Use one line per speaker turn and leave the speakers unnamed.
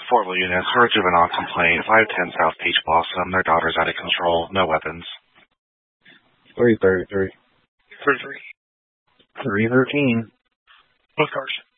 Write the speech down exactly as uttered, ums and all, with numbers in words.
Affordable units for a juvenile complaint, five ten South Peach Blossom. Their daughter's out of control. No weapons.
three thirty-three.
thirty-three.
three thirteen.
Both cars.